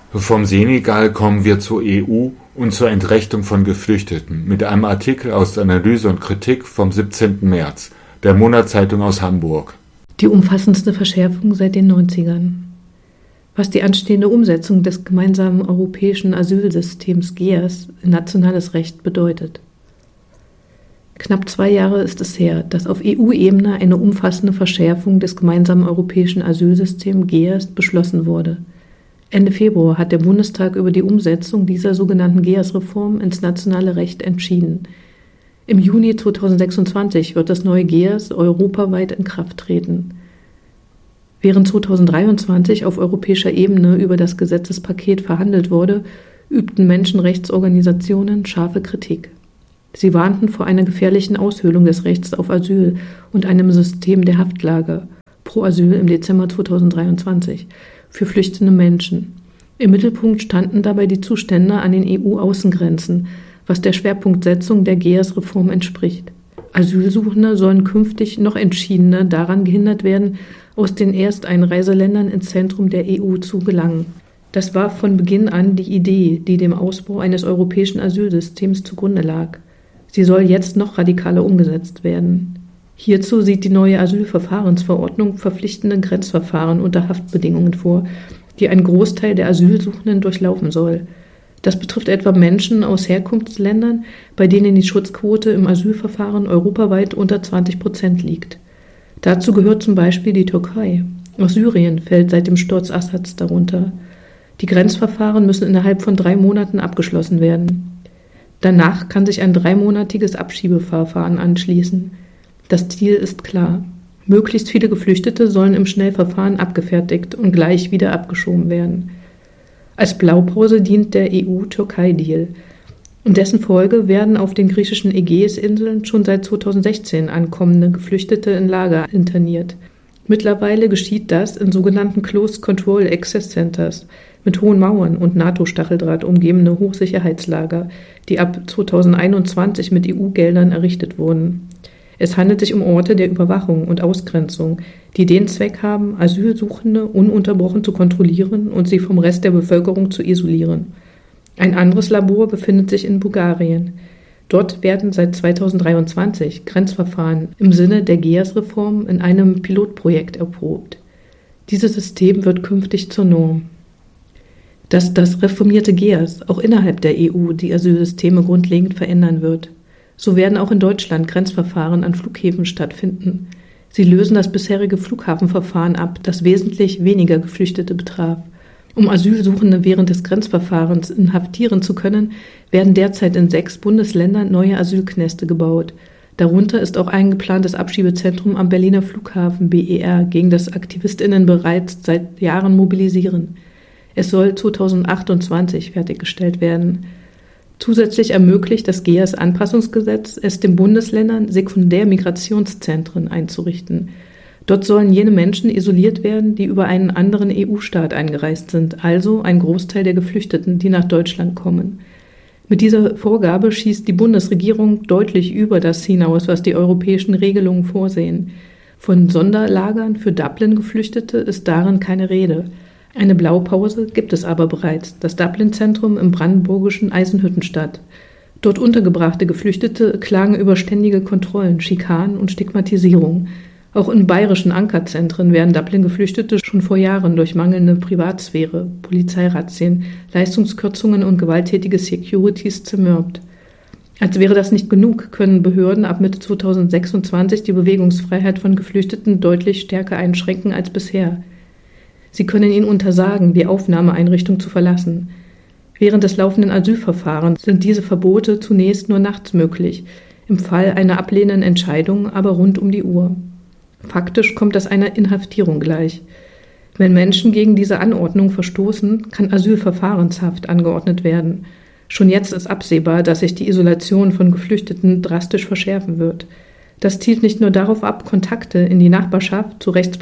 Vom Senegal kommen wir zur EU und zur Entrechtung von Geflüchteten mit einem Artikel aus Analyse und Kritik vom 17. März, der Monatszeitung aus Hamburg. Die umfassendste Verschärfung seit den 90ern. Was die anstehende Umsetzung des gemeinsamen europäischen Asylsystems GEAS in nationales Recht bedeutet. Knapp 2 Jahre ist es her, dass auf EU-Ebene eine umfassende Verschärfung des gemeinsamen europäischen Asylsystems GEAS beschlossen wurde. Ende Februar hat der Bundestag über die Umsetzung dieser sogenannten GEAS-Reform ins nationale Recht entschieden. Im Juni 2026 wird das neue GEAS europaweit in Kraft treten. Während 2023 auf europäischer Ebene über das Gesetzespaket verhandelt wurde, übten Menschenrechtsorganisationen scharfe Kritik. Sie warnten vor einer gefährlichen Aushöhlung des Rechts auf Asyl und einem System der Haftlager pro Asyl im Dezember 2023 für flüchtende Menschen. Im Mittelpunkt standen dabei die Zustände an den EU-Außengrenzen, was der Schwerpunktsetzung der GEAS-Reform entspricht. Asylsuchende sollen künftig noch entschiedener daran gehindert werden, aus den Ersteinreiseländern ins Zentrum der EU zu gelangen. Das war von Beginn an die Idee, die dem Ausbau eines europäischen Asylsystems zugrunde lag. Sie soll jetzt noch radikaler umgesetzt werden. Hierzu sieht die neue Asylverfahrensverordnung verpflichtende Grenzverfahren unter Haftbedingungen vor, die ein Großteil der Asylsuchenden durchlaufen soll. Das betrifft etwa Menschen aus Herkunftsländern, bei denen die Schutzquote im Asylverfahren europaweit unter 20% liegt. Dazu gehört zum Beispiel die Türkei. Auch Syrien fällt seit dem Sturz Assads darunter. Die Grenzverfahren müssen innerhalb von 3 Monaten abgeschlossen werden. Danach kann sich ein 3-monatiges Abschiebeverfahren anschließen. Das Ziel ist klar. Möglichst viele Geflüchtete sollen im Schnellverfahren abgefertigt und gleich wieder abgeschoben werden. Als Blaupause dient der EU-Türkei-Deal. In dessen Folge werden auf den griechischen Ägäisinseln schon seit 2016 ankommende Geflüchtete in Lager interniert. Mittlerweile geschieht das in sogenannten Closed Control Access Centers mit hohen Mauern und NATO-Stacheldraht umgebene Hochsicherheitslager, die ab 2021 mit EU-Geldern errichtet wurden. Es handelt sich um Orte der Überwachung und Ausgrenzung, die den Zweck haben, Asylsuchende ununterbrochen zu kontrollieren und sie vom Rest der Bevölkerung zu isolieren. Ein anderes Labor befindet sich in Bulgarien. Dort werden seit 2023 Grenzverfahren im Sinne der GEAS-Reform in einem Pilotprojekt erprobt. Dieses System wird künftig zur Norm. Dass das reformierte GEAS auch innerhalb der EU die Asylsysteme grundlegend verändern wird. So werden auch in Deutschland Grenzverfahren an Flughäfen stattfinden. Sie lösen das bisherige Flughafenverfahren ab, das wesentlich weniger Geflüchtete betraf. Um Asylsuchende während des Grenzverfahrens inhaftieren zu können, werden derzeit in 6 Bundesländern neue Asylknäste gebaut. Darunter ist auch ein geplantes Abschiebezentrum am Berliner Flughafen BER, gegen das AktivistInnen bereits seit Jahren mobilisieren. Es soll 2028 fertiggestellt werden. Zusätzlich ermöglicht das GEAS-Anpassungsgesetz es den Bundesländern, Sekundärmigrationszentren einzurichten. Dort sollen jene Menschen isoliert werden, die über einen anderen EU-Staat eingereist sind, also ein Großteil der Geflüchteten, die nach Deutschland kommen. Mit dieser Vorgabe schießt die Bundesregierung deutlich über das hinaus, was die europäischen Regelungen vorsehen. Von Sonderlagern für Dublin-Geflüchtete ist darin keine Rede. Eine Blaupause gibt es aber bereits, das Dublin-Zentrum im brandenburgischen Eisenhüttenstadt. Dort untergebrachte Geflüchtete klagen über ständige Kontrollen, Schikanen und Stigmatisierung. Auch in bayerischen Ankerzentren werden Dublin-Geflüchtete schon vor Jahren durch mangelnde Privatsphäre, Polizeirazzien, Leistungskürzungen und gewalttätige Securities zermürbt. Als wäre das nicht genug, können Behörden ab Mitte 2026 die Bewegungsfreiheit von Geflüchteten deutlich stärker einschränken als bisher. Sie können ihnen untersagen, die Aufnahmeeinrichtung zu verlassen. Während des laufenden Asylverfahrens sind diese Verbote zunächst nur nachts möglich, im Fall einer ablehnenden Entscheidung aber rund um die Uhr. Faktisch kommt das einer Inhaftierung gleich. Wenn Menschen gegen diese Anordnung verstoßen, kann Asylverfahrenshaft angeordnet werden. Schon jetzt ist absehbar, dass sich die Isolation von Geflüchteten drastisch verschärfen wird. Das zielt nicht nur darauf ab, Kontakte in die Nachbarschaft zu